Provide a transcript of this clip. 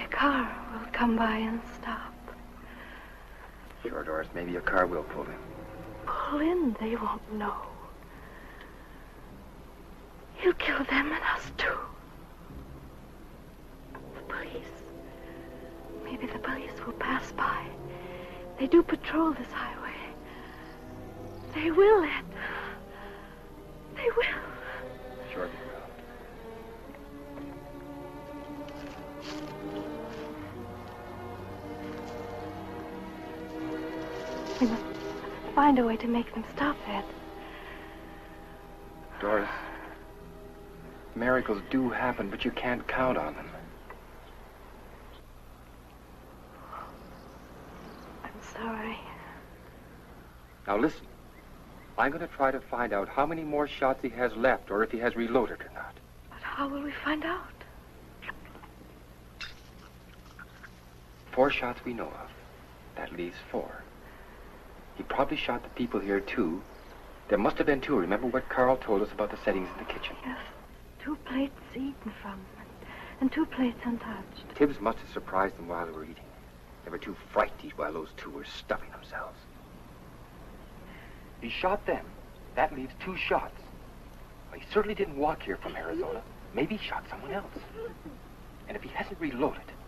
car will come by and stop. Sure, Doris, maybe a car will pull in. Pull in, they won't know. He'll kill them and us too. The police. Maybe the police will pass by. They do patrol this highway. They will, Ed. They will. Sure they will. We must find a way to make them stop, Ed. Doris, miracles do happen, but you can't count on them. I'm sorry. Now listen. I'm going to try to find out how many more shots he has left, or if he has reloaded or not. But how will we find out? 4 shots we know of. That leaves 4. He probably shot the people here, too. There must have been 2. Remember what Carl told us about the settings in the kitchen? Yes. 2 plates eaten from, and 2 plates untouched. Tibbs must have surprised them while they were eating. They were too frightened to eat while those 2 were stuffing themselves. He shot them. That leaves 2 shots. Well, he certainly didn't walk here from Arizona. Maybe he shot someone else. And if he hasn't reloaded,